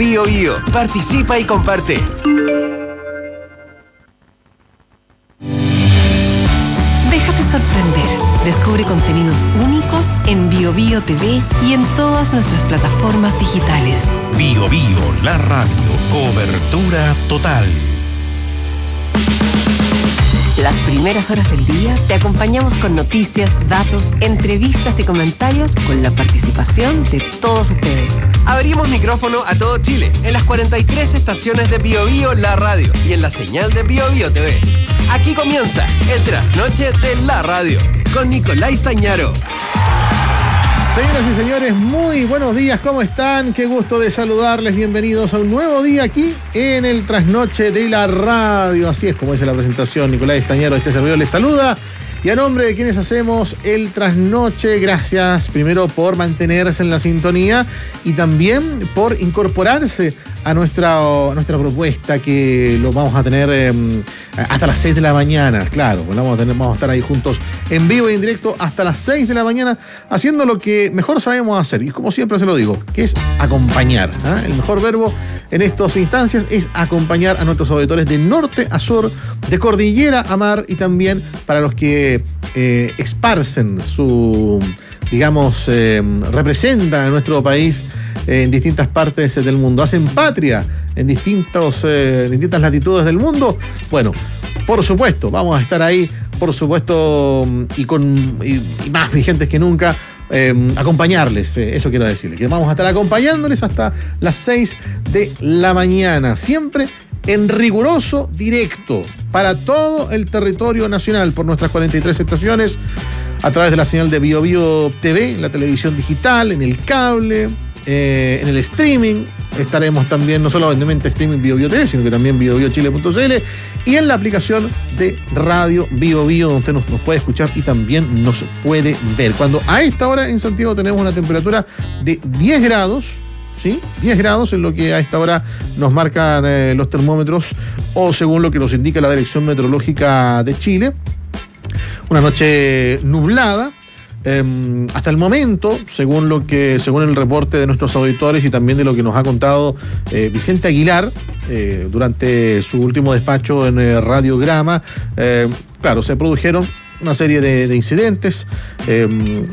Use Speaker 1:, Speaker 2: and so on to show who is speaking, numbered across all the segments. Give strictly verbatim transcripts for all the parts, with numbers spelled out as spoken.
Speaker 1: Bio Bio. Participa y comparte.
Speaker 2: Déjate sorprender. Descubre contenidos únicos en Bio Bio T V y en todas nuestras plataformas digitales.
Speaker 3: Bio Bio, la radio. Cobertura total.
Speaker 2: Las primeras horas del día te acompañamos con noticias, datos, entrevistas y comentarios con la participación de todos ustedes.
Speaker 1: Abrimos micrófono a todo Chile en las cuarenta y tres estaciones de Bio Bio, la radio, y en la señal de Bio Bio T V. Aquí comienza el trasnoche de la radio con Nicolás Tañaro.
Speaker 4: Señoras y señores, muy buenos días, ¿cómo están? Qué gusto de saludarles, bienvenidos a un nuevo día aquí en el trasnoche de la radio. Así es como dice la presentación, Nicolás Tañaro, este servidor les saluda. Y a nombre de quienes hacemos el trasnoche, gracias primero por mantenerse en la sintonía y también por incorporarse a nuestra, a nuestra propuesta, que lo vamos a tener eh, hasta las seis de la mañana. Claro, pues vamos a, tener, vamos a estar ahí juntos en vivo y en directo hasta las seis de la mañana, haciendo lo que mejor sabemos hacer. Y como siempre se lo digo, que es acompañar. ¿eh? El mejor verbo en estas instancias es acompañar a nuestros auditores de norte a sur, de cordillera a mar, y también para los que eh, esparcen su, digamos, eh, representan a nuestro país en distintas partes del mundo, hacen patria en distintos, eh, distintas latitudes del mundo. Bueno, por supuesto, vamos a estar ahí, por supuesto, y con y, y más vigentes que nunca, eh, acompañarles, eh, eso quiero decirles, que vamos a estar acompañándoles hasta las seis de la mañana, siempre en riguroso directo para todo el territorio nacional por nuestras cuarenta y tres estaciones, a través de la señal de Bio Bio T V, en la televisión digital, en el cable, Eh, en el streaming. Estaremos también, no solamente streaming Bio Bio T V, sino que también bio bio chile punto c l, y en la aplicación de Radio Bio Bio, donde usted nos, nos puede escuchar y también nos puede ver. Cuando a esta hora en Santiago tenemos una temperatura de diez grados, ¿sí? diez grados en lo que a esta hora nos marcan eh, los termómetros, o según lo que nos indica la Dirección Meteorológica de Chile. Una noche nublada. Eh, hasta el momento, según lo que, según el reporte de nuestros auditores y también de lo que nos ha contado eh, Vicente Aguilar eh, durante su último despacho en eh, Radiograma, eh, claro, se produjeron una serie de, de incidentes eh,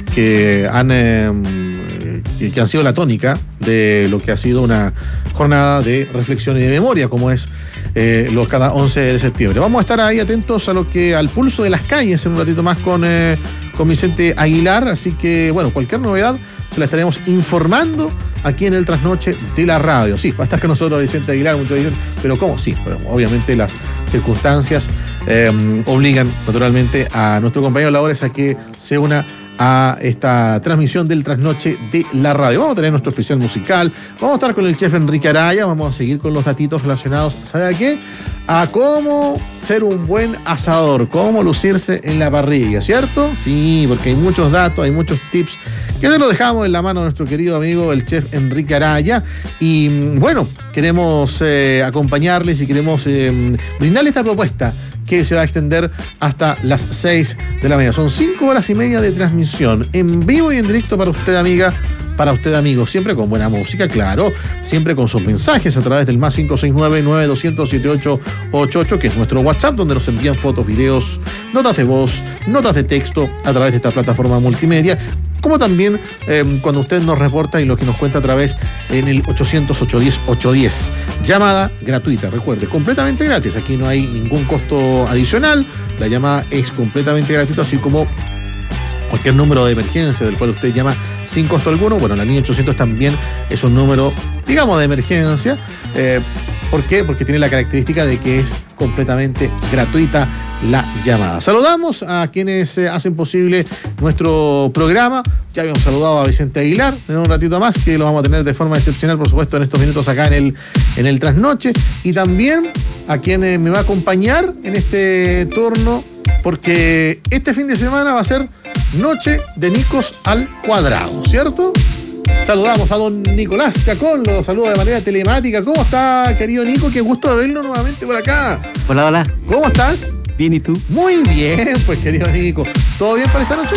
Speaker 4: que han eh, que han sido la tónica de lo que ha sido una jornada de reflexión y de memoria, como es eh, los cada once de septiembre. Vamos a estar ahí atentos a lo que al pulso de las calles en un ratito más con eh, con Vicente Aguilar, así que bueno, cualquier novedad se la estaremos informando aquí en el trasnoche de la radio. Sí, va a estar con nosotros Vicente Aguilar, muchos dicen, pero ¿cómo? Sí, pero obviamente las circunstancias eh, obligan naturalmente a nuestro compañero Labores a que se una a esta transmisión del trasnoche de la radio. Vamos a tener nuestro especial musical, vamos a estar con el chef Enrique Araya, vamos a seguir con los datitos relacionados, ¿sabe a qué? A cómo ser un buen asador, cómo lucirse en la parrilla, ¿cierto? Sí, porque hay muchos datos, hay muchos tips que te lo dejamos en la mano de nuestro querido amigo el chef Enrique Araya. Y bueno, queremos eh, acompañarles y queremos eh, brindarles esta propuesta que se va a extender hasta las seis de la mañana. Son cinco horas y media de transmisión en vivo y en directo para usted, amiga, para usted, amigo, siempre con buena música, claro, siempre con sus mensajes a través del más cinco seis nueve, nueve dos cero cero, siete ocho ocho ocho, que es nuestro WhatsApp, donde nos envían fotos, videos, notas de voz, notas de texto a través de esta plataforma multimedia, como también eh, cuando usted nos reporta y lo que nos cuenta a través en el ochocientos, ochocientos diez, ochocientos diez. Llamada gratuita, recuerde, completamente gratis. Aquí no hay ningún costo adicional. La llamada es completamente gratuita, así como cualquier número de emergencia del cual usted llama sin costo alguno. Bueno, la línea ochocientos también es un número, digamos, de emergencia. Eh, ¿Por qué? Porque tiene la característica de que es completamente gratuita la llamada. Saludamos a quienes eh, hacen posible nuestro programa. Ya habíamos saludado a Vicente Aguilar en un ratito más, que lo vamos a tener de forma excepcional, por supuesto, en estos minutos acá en el, en el trasnoche. Y también a quien eh, me va a acompañar en este turno, porque este fin de semana va a ser Noche de Nicos al Cuadrado, ¿cierto? Saludamos a don Nicolás Chacón, lo saludo de manera telemática. ¿Cómo está, querido Nico? Qué gusto de verlo nuevamente por acá.
Speaker 5: Hola, hola.
Speaker 4: ¿Cómo estás?
Speaker 5: Bien, ¿y tú?
Speaker 4: Muy bien, pues, querido Nico. ¿Todo bien para esta noche?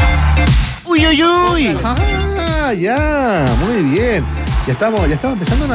Speaker 5: Uy, uy, uy.
Speaker 4: Ah, ya, muy bien. Ya estamos, ya estamos empezando a